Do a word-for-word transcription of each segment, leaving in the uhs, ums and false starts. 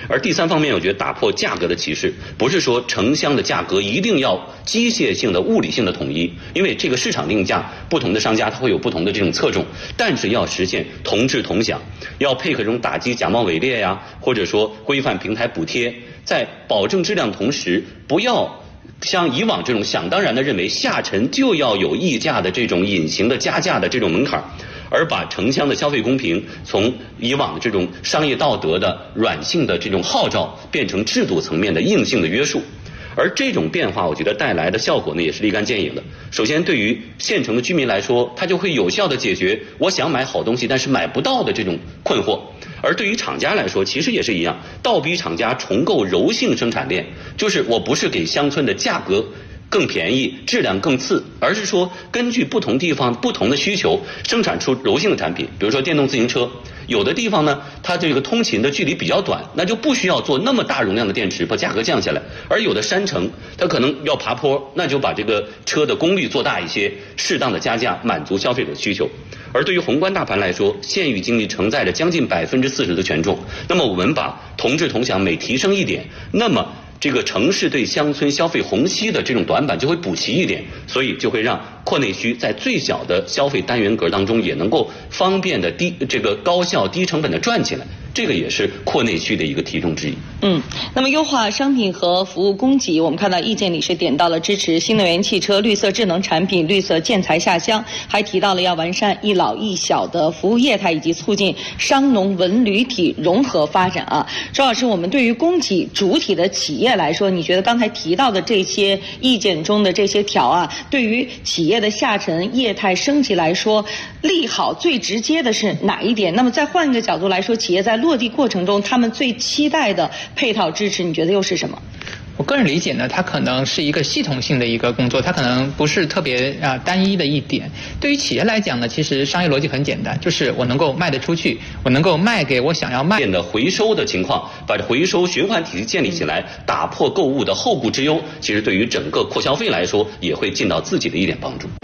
而第三方面，我觉得打破价格的歧视，不是说城乡的价格一定要机械性的、物理性的统一，因为这个市场定价，不同的商家它会有不同的这种侧重，但是要实现同质同享，要配合这种打击假冒伪劣呀，或者说规范平台补贴，在保证质量同时，不要像以往这种想当然的认为下沉就要有溢价的这种隐形的加价的这种门槛，而把城乡的消费公平从以往的这种商业道德的软性的这种号召变成制度层面的硬性的约束。而这种变化我觉得带来的效果呢也是立竿见影的。首先对于县城的居民来说，它就会有效的解决我想买好东西但是买不到的这种困惑。而对于厂家来说其实也是一样，倒逼厂家重构柔性生产链，就是我不是给乡村的价格更便宜、质量更次，而是说根据不同地方不同的需求生产出柔性的产品。比如说电动自行车，有的地方呢它这个通勤的距离比较短，那就不需要做那么大容量的电池，把价格降下来。而有的山城它可能要爬坡，那就把这个车的功率做大一些，适当的加价满足消费者的需求。而对于宏观大盘来说，县域经济承载着将近百分之四十的权重，那么我们把同质同享每提升一点，那么这个城市对乡村消费虹吸的这种短板就会补齐一点，所以就会让扩内需在最小的消费单元格当中也能够方便的低这个高效低成本的赚起来，这个也是扩内需的一个题中之一。 嗯，那么优化商品和服务供给，我们看到意见里是点到了支持新能源汽车、绿色智能产品、绿色建材下乡，还提到了要完善一老一小的服务业态，以及促进商农文旅体融合发展啊。周老师，我们对于供给主体的企业来说，你觉得刚才提到的这些意见中的这些条啊，对于企业的下沉业态升级来说，利好最直接的是哪一点？那么再换一个角度来说，企业在落地过程中，他们最期待的配套支持，你觉得又是什么？ 我个人理解呢，它可能是一个系统性的一个工作，它可能不是特别啊、呃、单一的一点。对于企业来讲呢，其实商业逻辑很简单，就是我能够卖得出去，我能够卖给我想要卖的回收的情况，把回收循环体系建立起来，打破购物的后顾之忧，其实对于整个扩消费来说，也会尽到自己的一点帮助。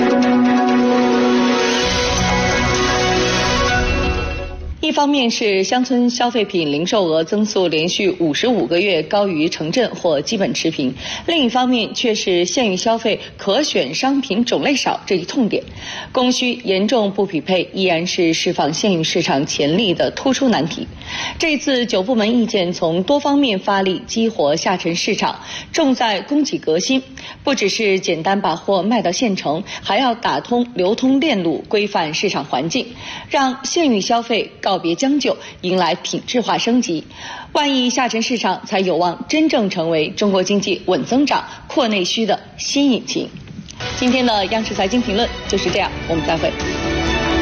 一方面是乡村消费品零售额增速连续五十五个月高于城镇或基本持平，另一方面却是县域消费可选商品种类少这一痛点，供需严重不匹配依然是释放县域市场潜力的突出难题。这次九部门意见从多方面发力激活下沉市场，重在供给革新，不只是简单把货卖到县城，还要打通流通链路，规范市场环境，让县域消费告别将就，迎来品质化升级。万亿下沉市场才有望真正成为中国经济稳增长、扩内需的新引擎。今天的央视财经评论就是这样，我们再会。